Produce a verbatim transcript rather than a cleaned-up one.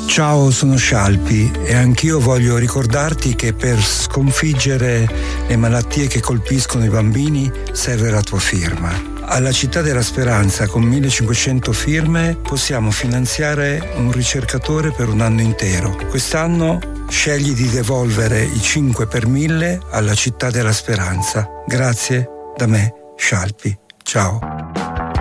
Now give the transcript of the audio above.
Ciao, sono Scialpi e anch'io voglio ricordarti che per sconfiggere le malattie che colpiscono i bambini serve la tua firma. Alla Città della Speranza, con millecinquecento firme, possiamo finanziare un ricercatore per un anno intero. Quest'anno scegli di devolvere i cinque per mille alla Città della Speranza. Grazie da me, Scialpi. Ciao.